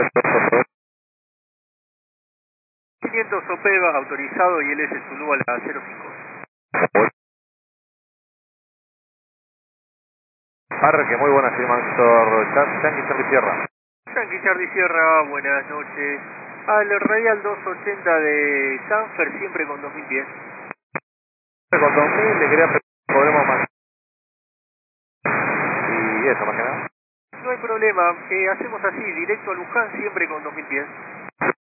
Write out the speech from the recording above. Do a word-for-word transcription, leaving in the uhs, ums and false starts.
quinientos Opeva autorizado y L S Zulu a la cero cinco. Arque, muy buenas, soy Mansor Yankee Charlie Sierra. Yankee Charlie Sierra, buenas noches. Al radial doscientos ochenta de Sanfer, siempre con dos mil pies. Con dos mil le quería pedir podremos más. Y eso, más que nada. No hay problema, eh, hacemos así, directo a Luján, siempre con dos mil pies.